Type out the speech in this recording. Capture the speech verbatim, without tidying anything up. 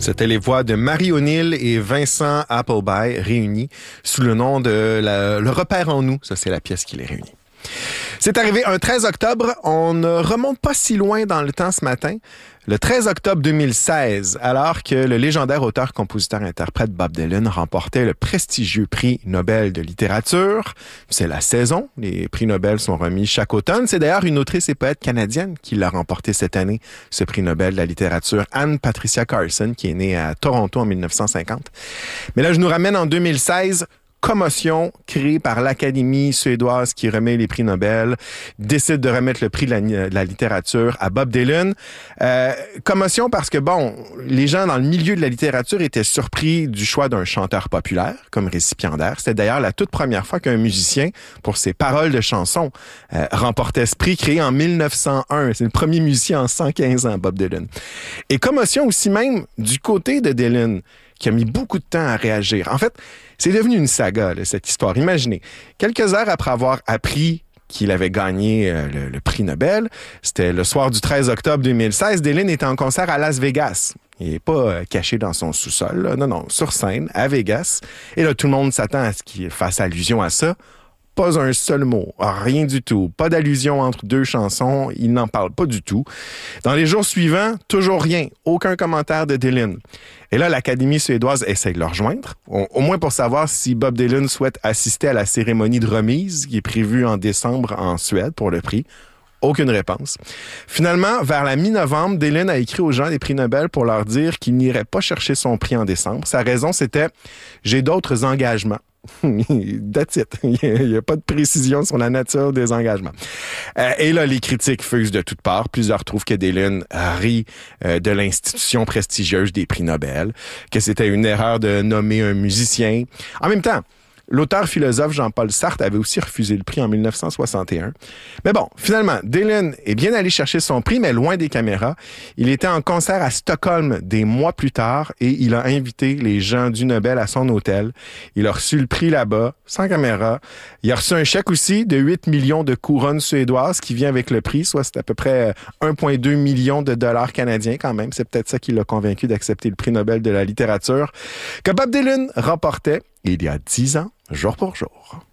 C'était les voix de Marie O'Neill et Vincent Appleby réunis sous le nom de la, Le repère en nous. Ça, c'est la pièce qui les réunit. C'est arrivé un treize octobre. On ne remonte pas si loin dans le temps ce matin. Le treize octobre deux mille seize, alors que le légendaire auteur-compositeur-interprète Bob Dylan remportait le prestigieux prix Nobel de littérature. C'est la saison. Les prix Nobel sont remis chaque automne. C'est d'ailleurs une autrice et poète canadienne qui l'a remporté cette année, ce prix Nobel de la littérature, Anne Patricia Carson, qui est née à Toronto en mille neuf cent cinquante. Mais là, je nous ramène en deux mille seize. Commotion créée par l'Académie suédoise qui remet les prix Nobel, décide de remettre le prix de la, de la littérature à Bob Dylan. Euh, commotion parce que, bon, les gens dans le milieu de la littérature étaient surpris du choix d'un chanteur populaire comme récipiendaire. C'était d'ailleurs la toute première fois qu'un musicien, pour ses paroles de chansons, euh, remportait ce prix créé en mille neuf cent un. C'est le premier musicien en cent quinze ans, Bob Dylan. Et commotion aussi même du côté de Dylan, qui a mis beaucoup de temps à réagir. En fait, c'est devenu une saga, là, cette histoire. Imaginez, quelques heures après avoir appris qu'il avait gagné euh, le, le prix Nobel, c'était le soir du treize octobre deux mille seize, Dylan était en concert à Las Vegas. Il n'est pas euh, caché dans son sous-sol, là. non, non, sur scène, à Vegas. Et là, tout le monde s'attend à ce qu'il fasse allusion à ça. Pas un seul mot, rien du tout. Pas d'allusion entre deux chansons, il n'en parle pas du tout. Dans les jours suivants, toujours rien, aucun commentaire de Dylan. Et là, l'Académie suédoise essaie de le rejoindre, au, au moins pour savoir si Bob Dylan souhaite assister à la cérémonie de remise qui est prévue en décembre en Suède pour le prix. Aucune réponse. Finalement, vers la mi-novembre, Dylan a écrit aux gens des prix Nobel pour leur dire qu'il n'irait pas chercher son prix en décembre. Sa raison, c'était « j'ai d'autres engagements ». That's it. Il n'y a pas de précision sur la nature des engagements. Euh, et là, les critiques fusent de toutes parts. Plusieurs trouvent que Dylan rit euh, de l'institution prestigieuse des prix Nobel, que c'était une erreur de nommer un musicien. En même temps, l'auteur-philosophe Jean-Paul Sartre avait aussi refusé le prix en mille neuf cent soixante et un. Mais bon, finalement, Dylan est bien allé chercher son prix, mais loin des caméras. Il était en concert à Stockholm des mois plus tard et il a invité les gens du Nobel à son hôtel. Il a reçu le prix là-bas, sans caméra. Il a reçu un chèque aussi de huit millions de couronnes suédoises qui vient avec le prix, soit c'est à peu près un virgule deux million de dollars canadiens quand même. C'est peut-être ça qui l'a convaincu d'accepter le prix Nobel de la littérature que Bob Dylan remportait il y a dix ans, jour pour jour.